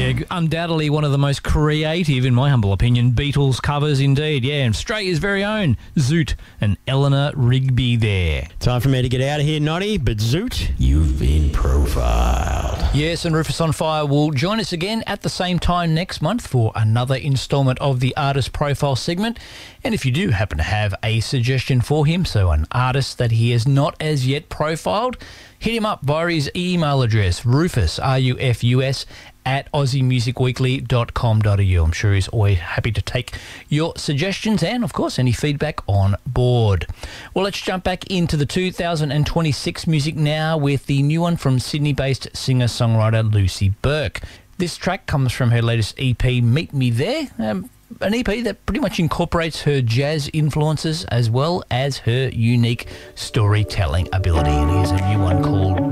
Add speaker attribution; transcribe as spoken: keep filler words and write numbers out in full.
Speaker 1: Yeah, undoubtedly one of the most creative, in my humble opinion, Beatles covers indeed. Yeah, and Australia's very own Zoot and Eleanor Rigby there.
Speaker 2: Time for me to get out of here, Noddy, but Zoot, you've been profiled.
Speaker 1: Yes, and Rufus on Fire will join us again at the same time next month for another instalment of the Artist Profile segment. And if you do happen to have a suggestion for him, so an artist that he has not as yet profiled, hit him up via his email address, Rufus, R U F U S, at aussie music weekly dot com dot a u. I'm sure he's always happy to take your suggestions and, of course, any feedback on board. Well, let's jump back into the two thousand twenty-six music now with the new one from Sydney-based singer-songwriter Lucy Burke. This track comes from her latest E P, Meet Me There, um, an E P that pretty much incorporates her jazz influences as well as her unique storytelling ability. And here's a new one called